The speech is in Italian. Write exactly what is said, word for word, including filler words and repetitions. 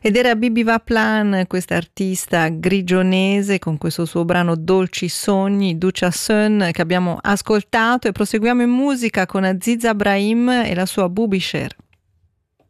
Ed era Bibi Vaplan, questa artista grigionese, con questo suo brano Dolci Sogni, Ducia Sun, che abbiamo ascoltato, e proseguiamo in musica con Aziz Abrahim e la sua Bubisher.